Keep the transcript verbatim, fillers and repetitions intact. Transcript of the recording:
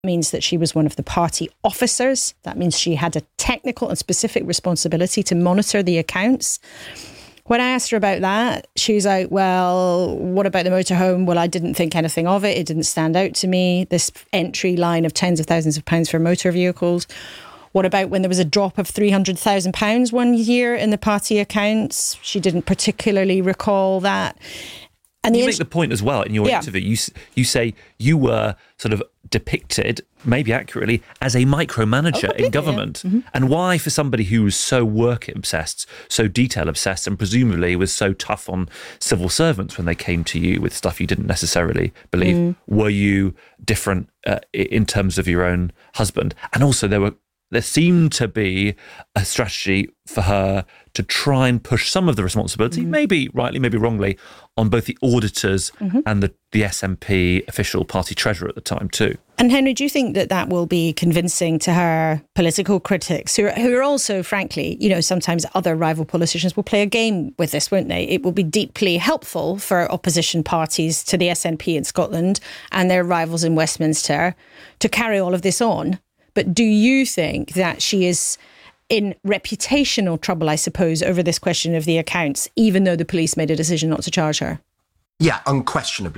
means that she was one of the party officers. That means she had a technical and specific responsibility to monitor the accounts. When I asked her about that, she was like, well, what about the motorhome? Well, I didn't think anything of it. It didn't stand out to me, this entry line of tens of thousands of pounds for motor vehicles. What about when there was a drop of three hundred thousand pounds one year in the party accounts? She didn't particularly recall that. And you the make the point as well in your yeah. interview. You you say you were sort of depicted, maybe accurately, as a micromanager oh, in government. Yeah. Mm-hmm. And why, for somebody who was so work obsessed, so detail obsessed, and presumably was so tough on civil servants when they came to you with stuff you didn't necessarily believe, mm. were you different uh, in terms of your own husband? And also, there were there seemed to be a strategy for her to try and push some of the responsibility, mm-hmm. maybe rightly, maybe wrongly, on both the auditors mm-hmm. and the, the S N P official party treasurer at the time too. And Henry, do you think that that will be convincing to her political critics, who are, who are also, frankly, you know, sometimes other rival politicians will play a game with this, won't they? It will be deeply helpful for opposition parties to the S N P in Scotland and their rivals in Westminster to carry all of this on. But do you think that she is in reputational trouble, I suppose, over this question of the accounts, even though the police made a decision not to charge her? Yeah, unquestionably.